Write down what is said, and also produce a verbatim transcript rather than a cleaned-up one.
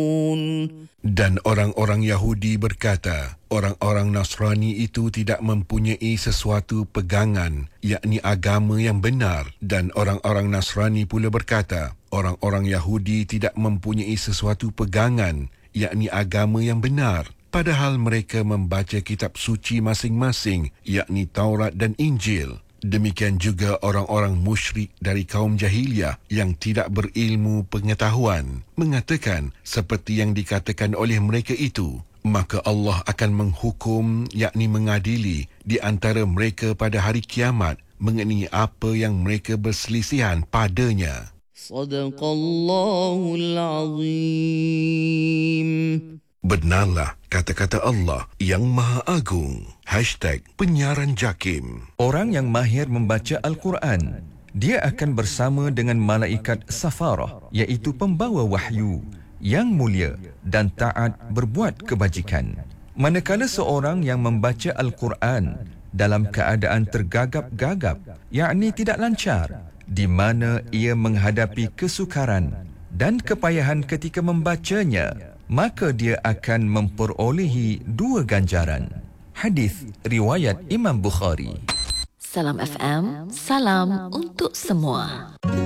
Dan orang-orang Yahudi berkata, orang-orang Nasrani itu tidak mempunyai sesuatu pegangan, yakni agama yang benar. Dan orang-orang Nasrani pula berkata, orang-orang Yahudi tidak mempunyai sesuatu pegangan, yakni agama yang benar. Padahal mereka membaca kitab suci masing-masing, yakni Taurat dan Injil. Demikian juga orang-orang musyrik dari kaum jahiliyah yang tidak berilmu pengetahuan mengatakan seperti yang dikatakan oleh mereka itu. Maka Allah akan menghukum, yakni mengadili di antara mereka pada hari kiamat mengenai apa yang mereka berselisihan padanya. Sadaqallahul Azim. Benarlah kata-kata Allah yang Maha Agung. Hashtag Penyiaran Jakim. Orang yang mahir membaca Al-Quran, dia akan bersama dengan malaikat Safarah, iaitu pembawa wahyu, yang mulia dan taat berbuat kebajikan. Manakala seorang yang membaca Al-Quran dalam keadaan tergagap-gagap, yakni tidak lancar, di mana ia menghadapi kesukaran dan kepayahan ketika membacanya, maka dia akan memperolehi dua ganjaran. Hadis riwayat Imam Bukhari. Salam F M, salam untuk semua.